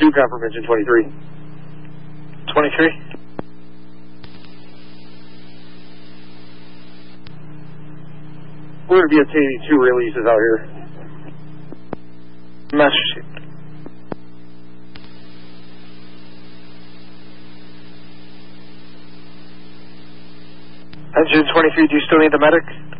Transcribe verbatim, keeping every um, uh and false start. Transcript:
Do confirm engine twenty-three. twenty-three? We're going to be obtaining two releases out here. Master Chief. Engine twenty-three, do you still need the medic?